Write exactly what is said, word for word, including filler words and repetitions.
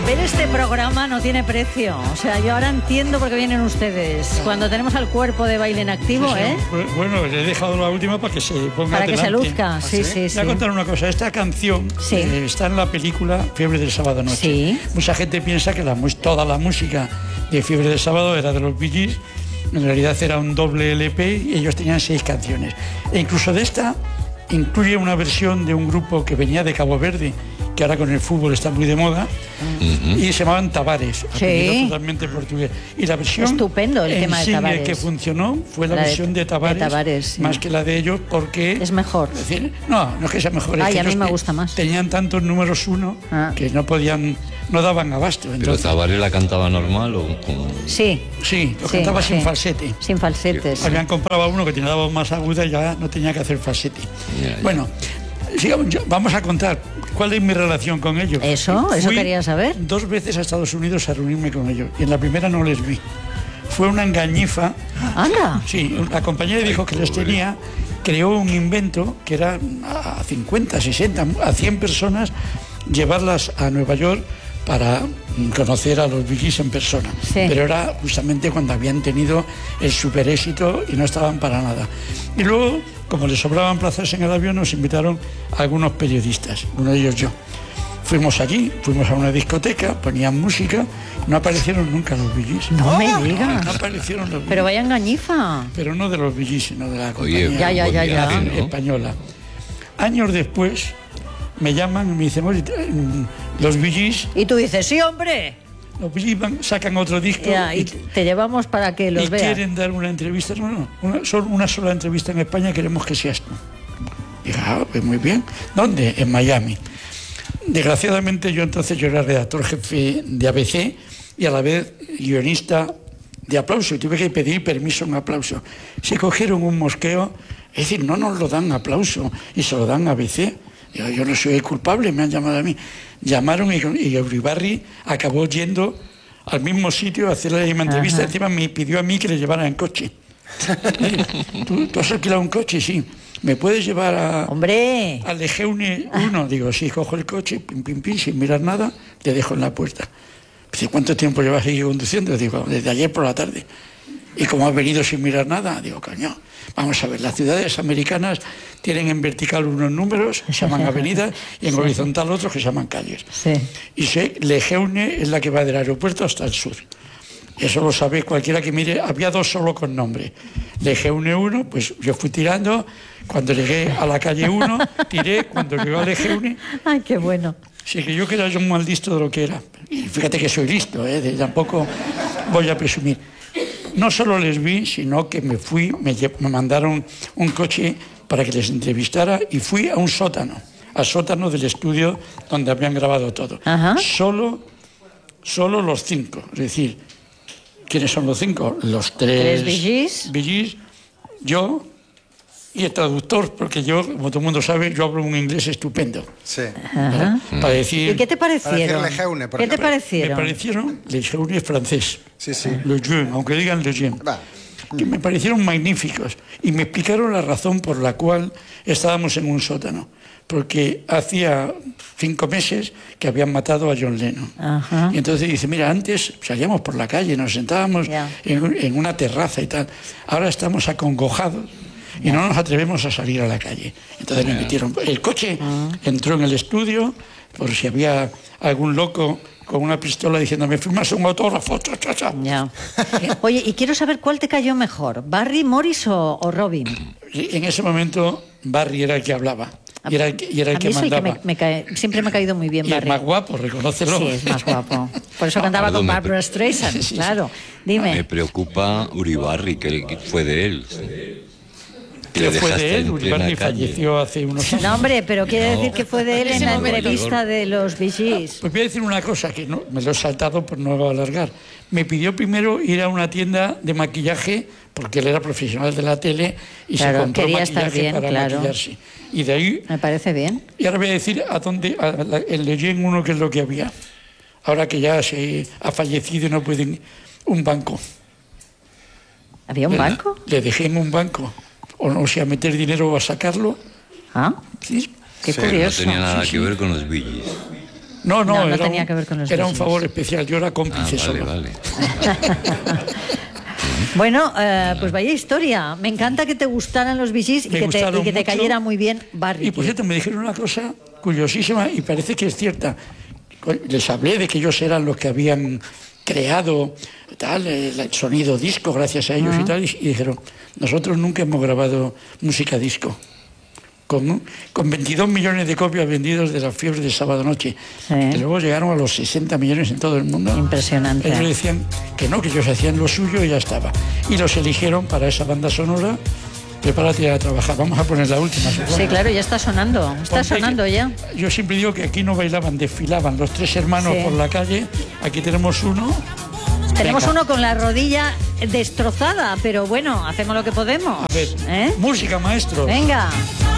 Ver este programa no tiene precio. O sea, yo ahora entiendo por qué vienen ustedes. Cuando tenemos al cuerpo de baile en activo, sí, sí. ¿eh? Bueno, le he dejado la última para que se ponga Para que delante. se luzca, sí, sí, sí. Voy a contar una cosa. Esta canción sí. eh, está en la película Fiebre del Sábado Noche. Sí. Mucha gente piensa que la, toda la música de Fiebre del Sábado era de los Bee Gees. En realidad era un doble L P y ellos tenían seis canciones. E incluso de esta incluye una versión de un grupo que venía de Cabo Verde, que ahora con el fútbol está muy de moda, uh-huh. y se llamaban Tavares, apellido sí. totalmente portugués. Y la versión estupendo el tema de Tavares. que funcionó fue la, la versión de, de Tavares, de Tavares sí. más que la de ellos, porque es mejor. Es decir, no, no es que sea mejor. Ay, es que a mí me te, gusta más. Tenían tantos números uno ah. que no podían, no daban abasto. Entonces, ¿pero Tavares la cantaba normal o como? Sí. Sí, lo sí, cantaba sí. sin falsete. Sin falsetes. Sí. Habían comprado uno que tenía la voz más aguda y ya no tenía que hacer falsete. Ya, ya. Bueno. Sigamos, vamos a contar cuál es mi relación con ellos. Eso, Fui eso quería saber. Dos veces a Estados Unidos a reunirme con ellos y en la primera no les vi. Fue una engañifa. ¡Anda! Sí, la compañía dijo que les tenía, creó un invento que era a cincuenta, sesenta, a cien personas, llevarlas a Nueva York para conocer a los Bee Gees en persona. Sí. Pero era justamente cuando habían tenido el super éxito y no estaban para nada. Y luego, como les sobraban plazas en el avión, nos invitaron a algunos periodistas, uno de ellos yo. Fuimos allí, fuimos a una discoteca, ponían música, no aparecieron nunca los Bee Gees. No me digas. No aparecieron los Bee Gees. Pero vaya engañifa. Pero no de los Bee Gees, sino de la compañía. Oye, ya, ya, ya, ya. ¿no? española. Años después me llaman y me dicen, oye, los Bee Gees... Y tú dices, sí, hombre. Los Bee Gees van, sacan otro disco ya, y, y te llevamos para que los y veas. quieren dar una entrevista. No, no, una, solo una sola entrevista en España, queremos que seas tú. Y dije, ah, pues muy bien. ¿Dónde? En Miami. Desgraciadamente yo entonces yo era redactor jefe de A B C y a la vez guionista de Aplauso y tuve que pedir permiso en Aplauso. Se cogieron un mosqueo, es decir, no nos lo dan Aplauso y se lo dan a A B C. Yo, yo no soy el culpable, me han llamado a mí. Llamaron y, y Uribarri acabó yendo al mismo sitio a hacer la misma entrevista. Ajá. Encima me pidió a mí que le llevara en coche. ¿Tú, ¿Tú has alquilado un coche? Sí. ¿Me puedes llevar a, ¡hombre! al Lejeune uno? Digo, sí, cojo el coche, pim, pim, pim, sin mirar nada, te dejo en la puerta. Dice, ¿cuánto tiempo llevas aquí conduciendo? Digo, desde ayer por la tarde. ¿Y cómo has venido sin mirar nada? Digo, coño, vamos a ver, las ciudades americanas tienen en vertical unos números, se llaman avenidas, y en sí. horizontal otros que se llaman calles. Sí. Y sé, Lejeune es la que va del aeropuerto hasta el sur. Eso lo sabe cualquiera que mire, había dos solo con nombre. Lejeune uno, pues yo fui tirando, cuando llegué a la calle uno, tiré, cuando llegué a Lejeune... ¡Ay, qué bueno! Sí, que yo que era yo un mal listo de lo que era. Y fíjate que soy listo, ¿eh? De, tampoco voy a presumir. No solo les vi, sino que me fui, me, me mandaron un coche para que les entrevistara y fui a un sótano, al sótano del estudio donde habían grabado todo. Ajá. Solo, solo los cinco, es decir, ¿quiénes son los cinco? Los tres... ¿Tres Bee Gees? Bee Gees, yo y el traductor, porque yo, como todo el mundo sabe, yo hablo un inglés estupendo. Sí. Ajá. Para decir... ¿Y qué te parecieron? Lejeune, por ¿Qué te ejemplo. parecieron? Me parecieron, Lejeune es francés. Sí, sí. Le Jeune, aunque digan Le Jeune. Que me parecieron magníficos. Y me explicaron la razón por la cual estábamos en un sótano. Porque hacía cinco meses que habían matado a John Lennon. Ajá. Y entonces dice, mira, antes salíamos por la calle, nos sentábamos yeah. en, en una terraza y tal. Ahora estamos acongojados y no nos atrevemos a salir a la calle. Entonces me metieron... El coche entró en el estudio por si había algún loco con una pistola diciendo, ¿me firmas un autógrafo? Cha, cha, cha. Ya. Oye, y quiero saber cuál te cayó mejor, Barry, Morris o, o Robin. En ese momento Barry era el que hablaba. Y era el que, y era el a que mí mandaba. Que me, me cae, siempre me ha caído muy bien y Barry. es más guapo, reconócelo. Sí, es más guapo. Por eso cantaba Perdón, con me Barbara pre- Streisand, Sí, sí, claro. Dime. Me preocupa Uribarri, que que fue de él. Que ¿Qué le fue dejaste de él? en plena Uribarri calle. falleció hace unos años. No, hombre, pero quiere No. decir que fue de él en Ese la momento. entrevista de los Bee Gees. Pues voy a decir una cosa que no, me lo he saltado por no alargar. Me pidió primero ir a una tienda de maquillaje, porque él era profesional de la tele y Claro, se compró quería maquillaje estar bien, para claro. maquillarse. Y de ahí, Me parece bien. y ahora voy a decir a dónde, a la- el Leyen uno, que es lo que había. Ahora que ya se ha fallecido y no pueden, un banco. ¿Había un banco? Le dejé en un banco, o no sé, a meter dinero o a sacarlo. Ah, ¿Sí? qué Sí, No curioso. tenía nada Sí, que sí. ver con los Bee Gees. No, no, no, no era, tenía un, que ver con los era un Bee favor Gees. especial, yo era cómplice Ah, vale, solo. vale. Bueno, eh, pues vaya historia. Me encanta que te gustaran los Bee Gees y Me que te, gustaron y que te mucho. cayera muy bien Barry. Y por cierto, me dijeron una cosa curiosísima y parece que es cierta. Les hablé de que ellos eran los que habían creado tal, el sonido disco gracias a ellos uh-huh. y tal, y, y dijeron, nosotros nunca hemos grabado música disco. Con, con veintidós millones de copias vendidos de la fiebre de sábado noche. Sí. Que luego llegaron a los sesenta millones en todo el mundo. Impresionante. Ellos decían que no, que ellos hacían lo suyo y ya estaba. Y los eligieron para esa banda sonora. Prepárate a trabajar. Vamos a poner la última. Supongo. Sí, claro, ya está sonando. Está Ponte sonando que, ya. Yo siempre digo que aquí no bailaban, desfilaban los tres hermanos sí. por la calle. Aquí tenemos uno. Tenemos Venga. uno con la rodilla destrozada, pero bueno, hacemos lo que podemos. A ver, ¿eh? música, maestro. Venga.